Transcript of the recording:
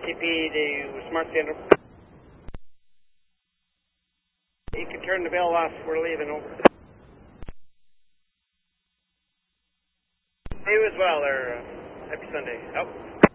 TP to Smart Center. You can turn the bell off. We're leaving. Over. You as well there. Happy Sunday. Oh.